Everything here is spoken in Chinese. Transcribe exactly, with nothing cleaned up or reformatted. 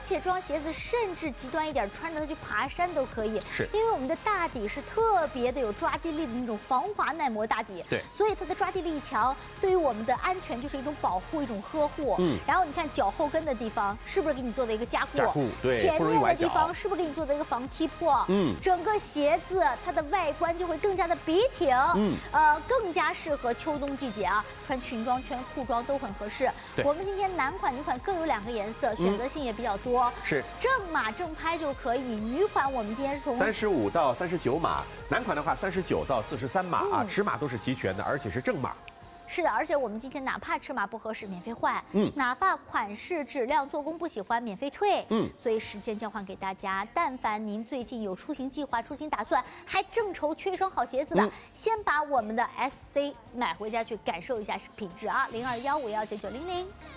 且这双鞋子甚至极端一点，穿着它去爬山都可以。 是， 因为我们的大底是特别的有抓地力的那种防滑耐磨大底。 对， 所以它的抓地力强，对于我们的安全就是一种保护，一种呵护。嗯，然后你看脚后跟的地方是不是给你做的一个加固？ 加固，对， 前面的地方不是不是给你做的一个防踢破？ 嗯， 整个鞋子它的外观就会更加的笔挺。嗯，呃，更加适合秋冬季节啊，穿裙装、穿裤装都很合适。我们今天男款、女款各有两个颜色，选择性也比较多。 是正码正拍就可以，女款我们今天是从三十五到三十九码，男款的话三十九到四十三码啊，尺码都是齐全的，而且是正码。 是的，而且我们今天哪怕尺码不合适，免费换；嗯，哪怕款式、质量、做工不喜欢，免费退。嗯，所以时间交换给大家。但凡您最近有出行计划、出行打算，还正愁缺一双好鞋子的，嗯、先把我们的 S C 买回家去感受一下品质啊！零二幺五幺九九零零。